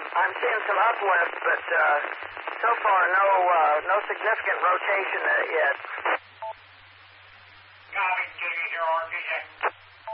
I'm seeing some uplift, but so far no significant rotation yet.